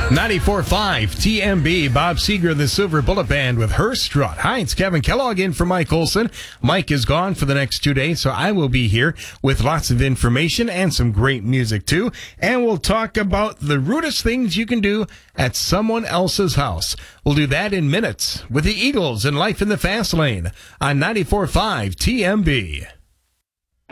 94.5 TMB, Bob Seger and the Silver Bullet Band with Her Strut. Hi, it's Kevin Kellogg in for Mike Olson. Mike is gone for the next 2 days, so I will be here with lots of information and some great music too. And we'll talk about the rudest things you can do at someone else's house. We'll do that in minutes with the Eagles and Life in the Fast Lane on 94.5 TMB.